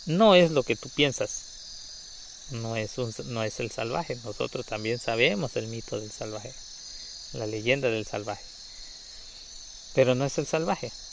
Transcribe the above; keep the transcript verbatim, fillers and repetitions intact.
no es lo que tú piensas. No es, un, no es el salvaje. Nosotros también sabemos el mito del salvaje, la leyenda del salvaje. Pero no es el salvaje.